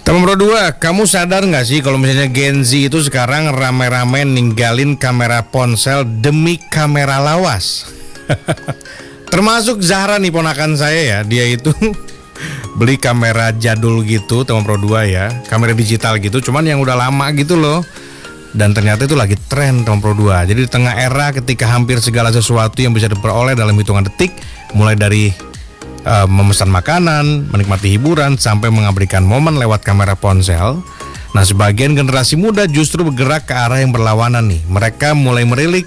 Teman Pro 2, kamu sadar nggak sih kalau misalnya Gen Z itu sekarang rame-rame ninggalin kamera ponsel demi kamera lawas? Termasuk Zahra nih, ponakan saya ya. Dia itu beli kamera jadul gitu, teman Pro 2 ya. Kamera digital gitu, cuman yang udah lama gitu loh. Dan ternyata itu lagi tren, teman Pro 2. Jadi di tengah era ketika hampir segala sesuatu yang bisa diperoleh dalam hitungan detik, mulai dari memesan makanan, menikmati hiburan, sampai mengabadikan momen lewat kamera ponsel. Nah, sebagian generasi muda justru bergerak ke arah yang berlawanan nih. Mereka mulai melirik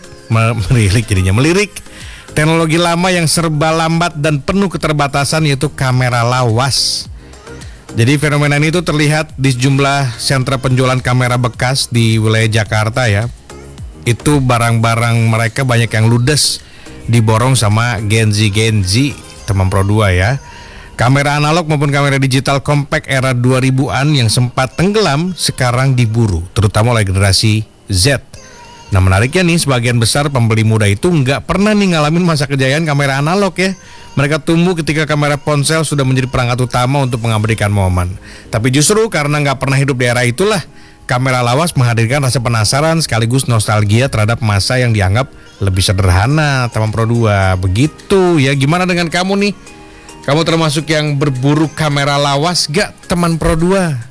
teknologi lama yang serba lambat dan penuh keterbatasan, yaitu kamera lawas. Jadi fenomena ini tuh terlihat di sejumlah sentra penjualan kamera bekas di wilayah Jakarta ya. Itu barang-barang mereka banyak yang ludes, diborong sama Gen Z, teman Pro 2 ya. Kamera analog maupun kamera digital compact era 2000-an yang sempat tenggelam sekarang diburu, terutama oleh generasi Z. Nah, menariknya nih, sebagian besar pembeli muda itu nggak pernah nih ngalamin masa kejayaan kamera analog ya. Mereka tumbuh ketika kamera ponsel sudah menjadi perangkat utama untuk mengabadikan momen. Tapi justru karena nggak pernah hidup di era itulah, kamera lawas menghadirkan rasa penasaran sekaligus nostalgia terhadap masa yang dianggap lebih sederhana, teman Pro 2. Begitu ya, gimana dengan kamu nih? Kamu termasuk yang berburu kamera lawas gak, teman Pro 2?